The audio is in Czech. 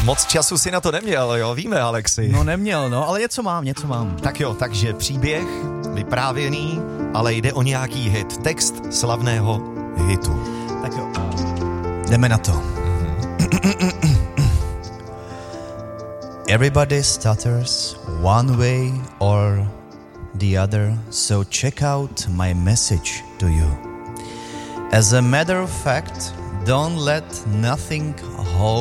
Moc času si na to neměl, jo, víme, Alexi. No neměl, no, ale něco mám. Tak jo, takže příběh vyprávěný, ale jde o nějaký hit. Text slavného hitu. Tak jo, jdeme na to. Everybody stutters one way or the other, so check out my message to you. As a matter of fact, don't let nothing hold